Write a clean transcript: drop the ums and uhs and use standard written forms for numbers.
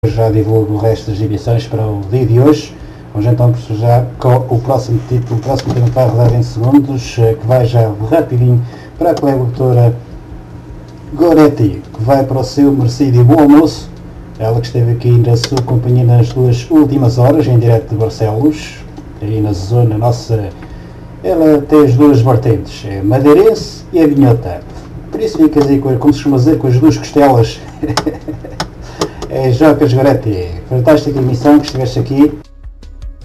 Já divulgo o resto das emissões para o dia de hoje. Vamos então já com o próximo título. O próximo tema vai rodar em segundos, que vai já rapidinho para a colega doutora Goretti, que vai para o seu merecido bom almoço. Ela que esteve aqui na sua companhia nas duas últimas horas, em direto de Barcelos, aí na zona nossa. Ela tem as duas vertentes, é madeirense e a vinhota. Por isso ficas aí, como se costuma dizer, com as duas costelas. É Jocas Goretti, fantástica emissão que estiveste aqui.